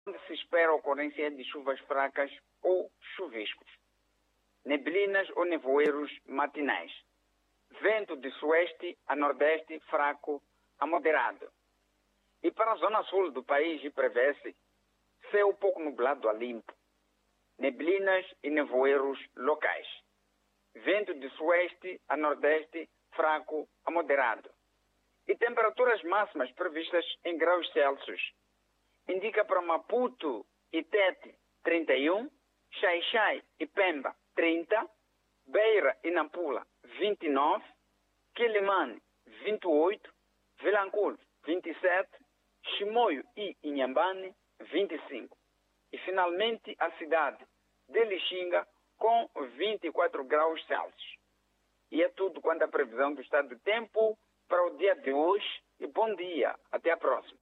onde se espera a ocorrência de chuvas fracas ou chuviscos, neblinas ou nevoeiros matinais, vento de sueste a nordeste fraco a moderado. E para a zona sul do país prevê-se céu pouco nublado a limpo, neblinas e nevoeiros locais, vento de sueste a nordeste fraco a moderado. E temperaturas máximas previstas em graus Celsius. Indica para Maputo e Tete 31, Xai-Xai e Pemba 30, Beira e Nampula 29, Quilimane 28, Vilanculo 27, Chimoio e Inhambane 25. E finalmente a cidade de Lixinga com 24 graus Celsius. E é tudo quanto a previsão do estado do tempo para o dia de hoje. E bom dia. Até a próxima.